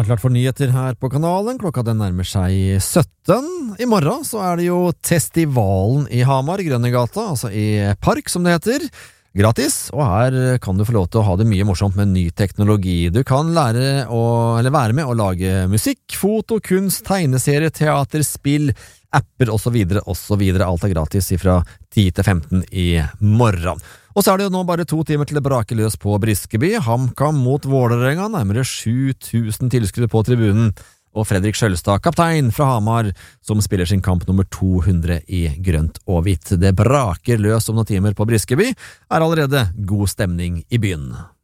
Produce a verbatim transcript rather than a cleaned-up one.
klart for nyheter her på kanalen. Klokka den nærmer seg sytten. I morgen så er det jo Testivalen i Hamar, Grønnegata, altså i Park som det heter. Gratis, og her kan du få lov til å ha det mye morsomt med ny teknologi. Du kan lære å, eller være med å lage musikk, foto, kunst, tegneserie, teater, spill, apper og så videre, og så videre. Alt er gratis fra ti til femten i morgen. Og så er det jo nå bare to timer til det braker løs på Briskeby. HamKam mot Vålerenga, nærmere sju tusen tilskuere på tribunen. Og Fredrik Skjølstad, kaptein fra Hamar, som spiller sin kamp nummer to hundre i grønt og hvitt. Det braker løs om noen timer på Briskeby. Er allerede god stemning i byen.